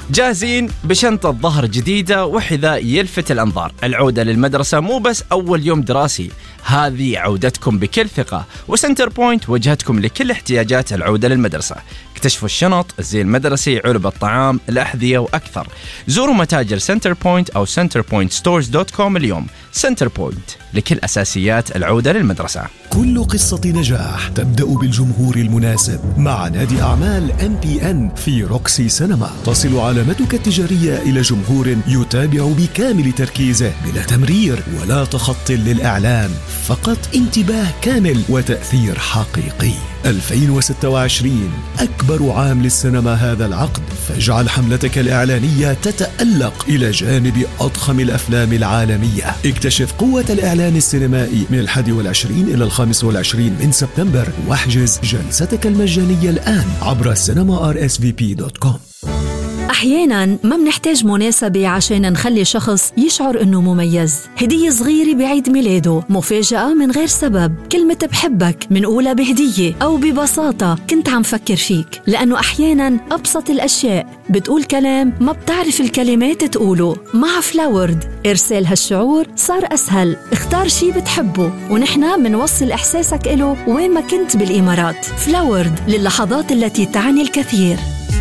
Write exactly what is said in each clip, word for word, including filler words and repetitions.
جاهزين بشنطة ظهر جديدة وحذاء يلفت الأنظار. العودة للمدرسة مو بس أول يوم دراسي، هذه عودتكم بكل ثقة، وسنتر بوينت وجهتكم لكل احتياجات العودة للمدرسة. اكتشفوا الشنط، الزي المدرسي، علب الطعام، الأحذية وأكثر. زوروا متاجر سنتر بوينت أو سنتر بوينت ستورز دوت كوم اليوم. سنتر بوينت لكل أساسيات العودة للمدرسة. كل قصة نجاح تبدأ بالجمهور المناسب. مع نادي أعمال إم بي إن في روكسي سينما تصل علامتك التجارية إلى جمهور يتابع بكامل تركيزه بلا تمرير ولا تخط للإعلان، فقط انتباه كامل وتأثير حقيقي. ألفين وستة وعشرين أكبر عام للسينما هذا العقد، فاجعل حملتك الإعلانية تتألق إلى جانب أضخم الأفلام العالمية. اكتشف قوة الإعلان السينمائي من الحادي والعشرين إلى الخامس والعشرين من سبتمبر، واحجز جلستك المجانية الآن عبر سينما آر إس في بي دوت كوم. أحياناً ما منحتاج مناسبة عشان نخلي شخص يشعر إنه مميز. هدية صغيرة بعيد ميلاده، مفاجأة من غير سبب، كلمة بحبك منقولة بهدية، أو ببساطة كنت عم فكر فيك. لأنه أحياناً أبسط الأشياء بتقول كلام ما بتعرف الكلمات تقوله. مع فلاورد إرسال هالشعور صار أسهل. اختار شي بتحبه ونحنا منوصل إحساسك إله وين ما كنت بالإمارات. فلاورد للحظات التي تعني الكثير.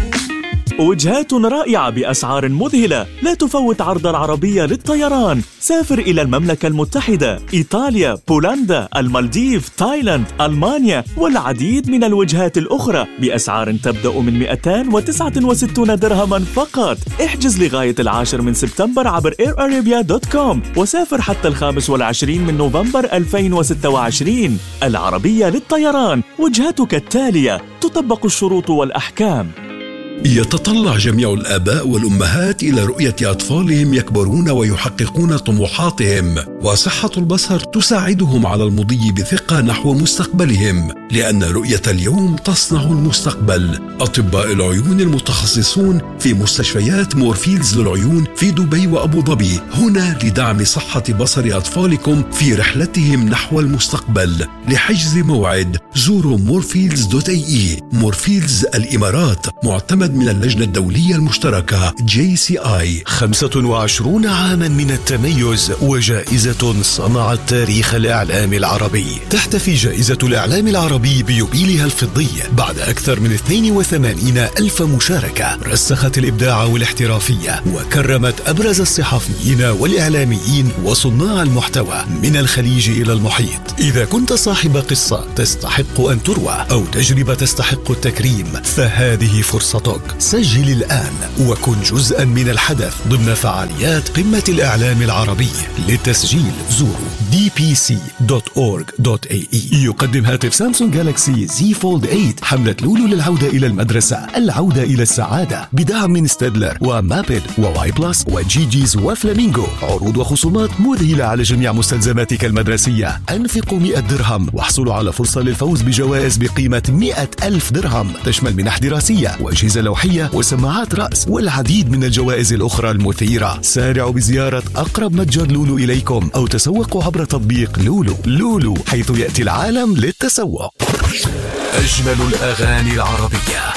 وجهات رائعة بأسعار مذهلة. لا تفوت عرض العربية للطيران. سافر إلى المملكة المتحدة، إيطاليا، بولندا، المالديف، تايلاند، ألمانيا والعديد من الوجهات الأخرى بأسعار تبدأ من مئتين وتسعة وستين درهما فقط. احجز لغاية العاشر من سبتمبر عبر إير أرابيا دوت كوم وسافر حتى الخامس والعشرين من نوفمبر ألفين وستة وعشرين. العربية للطيران، وجهتك التالية، تطبق الشروط والأحكام. يتطلع جميع الآباء والأمهات إلى رؤية أطفالهم يكبرون ويحققون طموحاتهم، وصحة البصر تساعدهم على المضي بثقة نحو مستقبلهم، لأن رؤية اليوم تصنع المستقبل. أطباء العيون المتخصصون في مستشفيات مورفيلدز للعيون في دبي وأبو ظبي هنا لدعم صحة بصر أطفالكم في رحلتهم نحو المستقبل. لحجز موعد زوروا مورفيلدز دوت اي اي. مورفيلدز الإمارات، معتمد من اللجنة الدولية المشتركة جي سي آي. خمسة وعشرون عاما من التميز وجائزة صنعت تاريخ الإعلام العربي. تحتفي جائزة الإعلام العربي بيوبيلها الفضي بعد أكثر من اثنين وثمانين ألف مشاركة. رسخت الإبداع والاحترافية وكرمت أبرز الصحفيين والإعلاميين وصناع المحتوى من الخليج إلى المحيط. إذا كنت صاحب قصة تستحق أن تروى أو تجربة تستحق التكريم، فهذه فرصتك. سجل الآن وكن جزءا من الحدث ضمن فعاليات قمة الإعلام العربي. للتسجيل زوروا دي بي سي دوت أورج دوت إيه إي. يقدم هاتف سامسونج جالاكسي زي فولد ثمانية حملة لولو للعودة إلى المدرسة، العودة إلى السعادة، بدعم من ستيدلر ومابل وواي بلس وجي جيز وفلامينغو. عروض وخصومات مذهلة على جميع مستلزماتك المدرسية. أنفقوا مئة درهم واحصلوا على فرصة للفوز بجوائز بقيمة مئة ألف درهم، تشمل منح دراسية وأجهزة لوحية وسماعات رأس والعديد من الجوائز الأخرى المثيرة. سارعوا بزيارة أقرب متجر لولو إليكم أو تسوقوا عبر تطبيق لولو. لولو، حيث يأتي العالم للتسوق. أجمل الأغاني العربية.